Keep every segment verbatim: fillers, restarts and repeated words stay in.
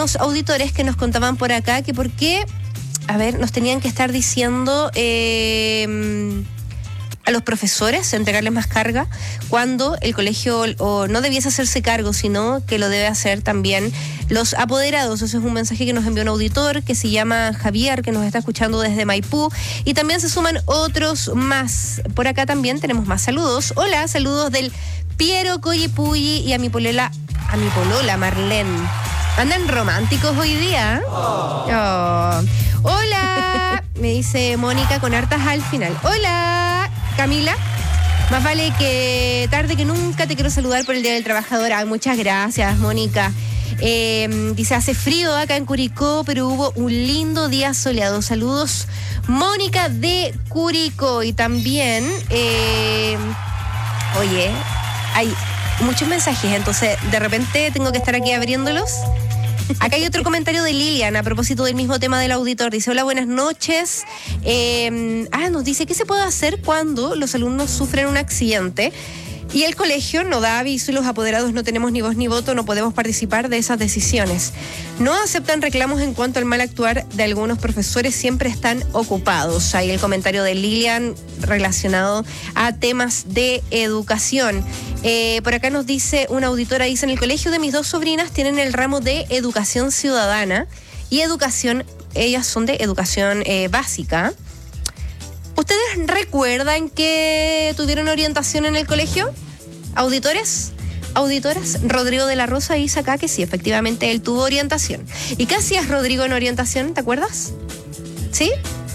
unos auditores que nos contaban por acá que por qué, a ver, nos tenían que estar diciendo eh, a los profesores entregarles más carga cuando el colegio o no debiese hacerse cargo, sino que lo debe hacer también los apoderados. Eso es un mensaje que nos envió un auditor que se llama Javier, que nos está escuchando desde Maipú, y también se suman otros más. Por acá también tenemos más saludos. Hola, saludos del Piero Coyipulli y a mi polola, a mi polola Marlene. Andan románticos hoy día. Oh. Oh. Hola, me dice Mónica con hartas al final. Hola, Camila. Más vale que tarde que nunca, te quiero saludar por el Día del Trabajador. Ay, muchas gracias, Mónica. Eh, dice, hace frío acá en Curicó, pero hubo un lindo día soleado. Saludos, Mónica de Curicó. Y también, eh, oye, hay muchos mensajes, entonces de repente tengo que estar aquí abriéndolos. Acá hay otro comentario de Lilian a propósito del mismo tema del auditor. Dice, hola, buenas noches. Eh, ah, nos dice, ¿qué se puede hacer cuando los alumnos sufren un accidente y el colegio no da aviso y los apoderados no tenemos ni voz ni voto, no podemos participar de esas decisiones? No aceptan reclamos en cuanto al mal actuar de algunos profesores, siempre están ocupados. Ahí el comentario de Lilian relacionado a temas de educación. Eh, por acá nos dice una auditora, dice, en el colegio de mis dos sobrinas tienen el ramo de educación ciudadana y educación, ellas son de educación eh, básica. ¿Ustedes recuerdan que tuvieron orientación en el colegio? ¿Auditores? ¿Auditoras? Rodrigo de la Rosa dice acá que sí, efectivamente él tuvo orientación. ¿Y qué hacías, Rodrigo, en orientación? ¿Te acuerdas? ¿Sí?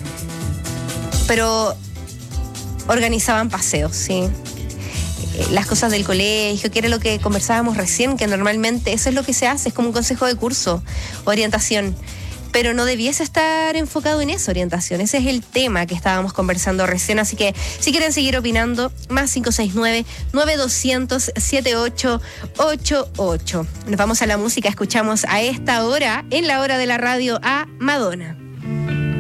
Pero organizaban paseos, sí. Las cosas del colegio, que era lo que conversábamos recién, que normalmente eso es lo que se hace, es como un consejo de curso, orientación. Pero no debiese estar enfocado en esa orientación. Ese es el tema que estábamos conversando recién. Así que si quieren seguir opinando, más cinco seis nueve, nueve dos cero cero, siete ocho ocho ocho. Nos vamos a la música. Escuchamos a esta hora, en la hora de la radio, a Madonna.